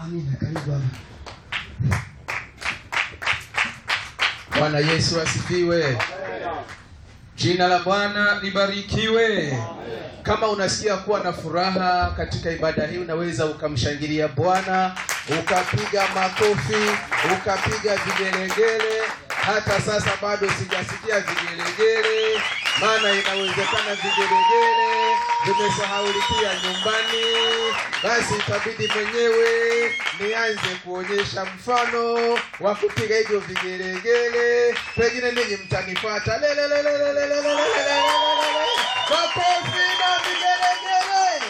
Amina, karibu baba. Bwana Yesu asifiwe. Jina la Bwana libarikiwe. Kama unasikia kuwa na furaha katika ibada hii, unaweza ukamshangilia Bwana, ukapiga makofi, ukapiga vigelegele. Hata sasa bado sijasikia vigelegele, maana inawezekana vigelegele vimesahaulikia nyumbani. Basi itabidi mwenyewe nianze kuonyesha mfano wa kupiga hivyo vigelegele. Pengine ninyi mtanifuata. Makofi na vigelegele.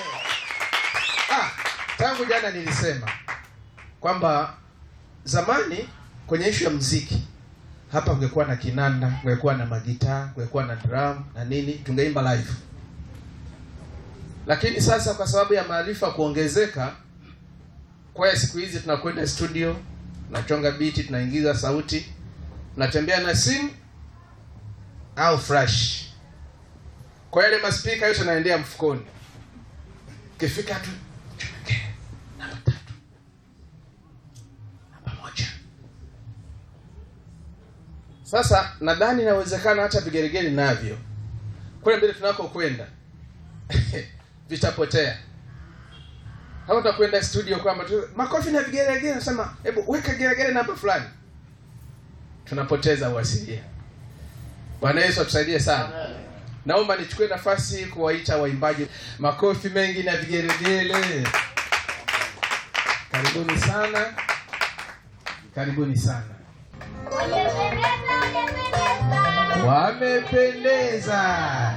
Tangu jana nilisema kwamba zamani kwenye ishu ya muziki hapa ungekuwa na kinanda, ungekuwa na magitaa, ungekuwa na drum na nini, tungeimba live. Lakini sasa kwa sababu ya maarifa kuongezeka, kwa siku hizi tunakwenda studio, tunachonga biti, tunaingiza sauti, tunatembea na simu au flash. Kwa yale maspika yote yanaendea mfukoni. Kifika tu namba 3. Namba 1. Sasa nadhani inawezekana hata vigelegele navyo kule mbele tunako kwenda vitapotea. Hapo tutakwenda studio kwamba makofi na vigelegele, nasema hebu weka vigelegele namba fulani. Tunapoteza uasilia. Bwana Yesu atusaidie sana. Naomba nichukue nafasi kuwaita waimbaji. Makofi mengi na vigelegele. Karibuni sana. Karibuni sana. Wamependeza.